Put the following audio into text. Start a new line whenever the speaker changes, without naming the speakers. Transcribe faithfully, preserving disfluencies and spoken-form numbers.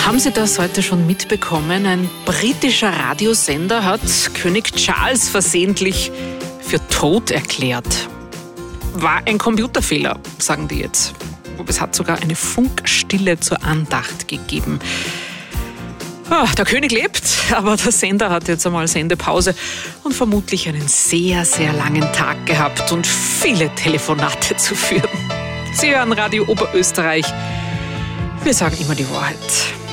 Haben Sie das heute schon mitbekommen? Ein britischer Radiosender hat König Charles versehentlich für tot erklärt. War ein Computerfehler, sagen die jetzt. Es hat sogar eine Funkstille zur Andacht gegeben. Oh, der König lebt, aber der Sender hat jetzt einmal Sendepause und vermutlich einen sehr, sehr langen Tag gehabt und viele Telefonate zu führen. Sie hören Radio Oberösterreich. Wir sagen immer die Wahrheit.